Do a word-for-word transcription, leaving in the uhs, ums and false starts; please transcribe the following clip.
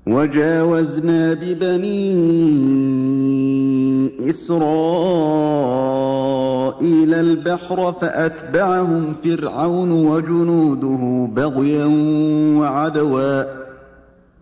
وجاوزنا ببني إسرائيل البحر فأتبعهم فرعون وجنوده بغيا وعدوا